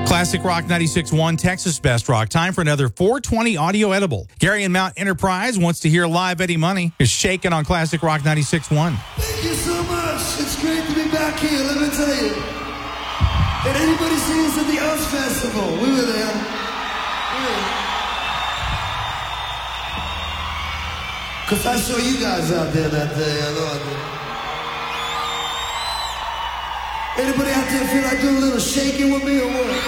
Classic Rock 96.1, Texas Best Rock. Time for another 420 audio edible. Gary and Mount Enterprise wants to hear live Eddie Money is shaking on Classic Rock 96.1. Thank you so much. It's great to be back here, let me tell you. Did anybody see us at the Oz Festival? We were there. Because I saw you guys out there that day. I know I did. Anybody out there feel like doing a little shaking with me or what?